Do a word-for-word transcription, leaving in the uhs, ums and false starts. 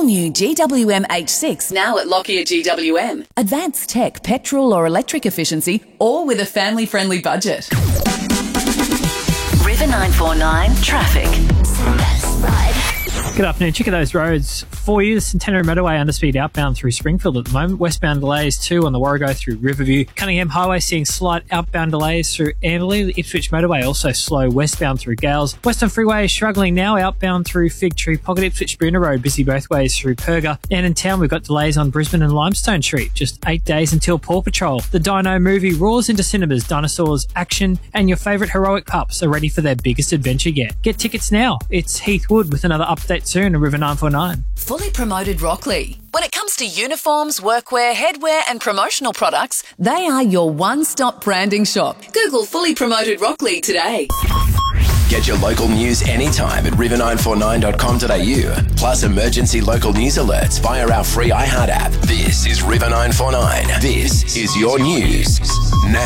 all-new G W M H six now at Lockyer G W M. Advanced tech, petrol or electric efficiency, all with a family-friendly budget. River nine four nine Traffic. Good afternoon. Check out those roads for you. The Centenary Motorway underspeed outbound through Springfield at the moment. Westbound delays too on the Warrego through Riverview. Cunningham Highway seeing slight outbound delays through Amberley. The Ipswich Motorway also slow westbound through Gales. Western Freeway is struggling now outbound through Fig Tree Pocket. Ipswich Spooner Road busy both ways through Perga. And in town we've got delays on Brisbane and Limestone Street. Just eight days until Paw Patrol. The Dino movie roars into cinemas. Dinosaurs, action and your favourite heroic pups are ready for their biggest adventure yet. Get tickets now. It's Heath Wood with another update soon on River nine four nine. Fully promoted Rockley. When it comes to uniforms, workwear, headwear and promotional products, they are your one-stop branding shop. Google Fully Promoted Rockley today. Get your local news anytime at river nine four nine dot com dot a u. Plus emergency local news alerts via our free iHeart app. This is River nine four nine. This is your news now.